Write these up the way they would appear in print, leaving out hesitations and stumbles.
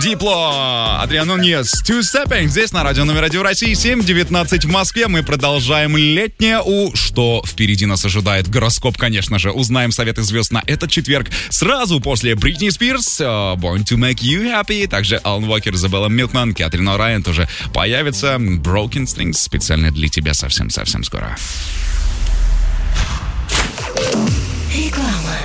Дипло, Адриан Нуньес, Two Stepping. Здесь на радио номер 1 в России, 7:19 в Москве. Мы продолжаем летнее Что впереди нас ожидает? Гороскоп, конечно же. Узнаем советы звезд на этот четверг. Сразу после Бритни Спирс, Born to Make You Happy. Также Алан Уокер, Изабелла Милкман, Кэтрин О'Райан тоже появится. Broken Strings специально для тебя совсем-совсем скоро. Реклама.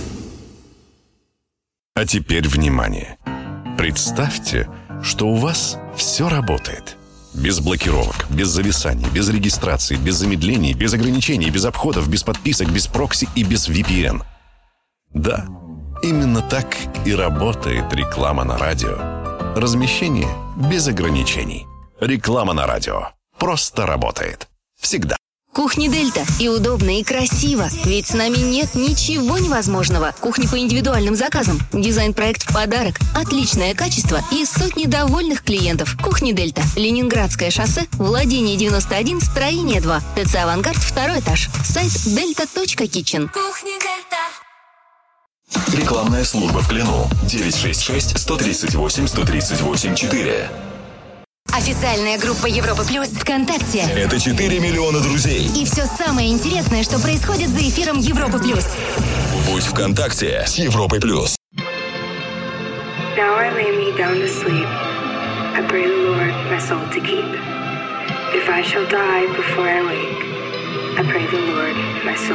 А теперь внимание. Представьте, что у вас все работает. Без блокировок, без зависаний, без регистрации, без замедлений, без ограничений, без обходов, без подписок, без прокси и без VPN. Да, именно так и работает реклама на радио. Размещение без ограничений. Реклама на радио. Просто работает. Всегда. Кухни Дельта. И удобно, и красиво. Ведь с нами нет ничего невозможного. Кухни по индивидуальным заказам. Дизайн-проект в подарок. Отличное качество и сотни довольных клиентов. Кухни Дельта. Ленинградское шоссе. Владение 91, строение 2. ТЦ «Авангард», 2 этаж. Сайт delta.kitchen. Кухня Дельта. Рекламная служба в Клину. 966-138-138-4. Официальная группа Европа Плюс ВКонтакте. Это 4 миллиона друзей. И все самое интересное, что происходит за эфиром Европа Плюс. Будь ВКонтакте с Европой Плюс. Now I lay me down to sleep. I pray the Lord my soul to keep. If I shall die before I wake, I pray the Lord my soul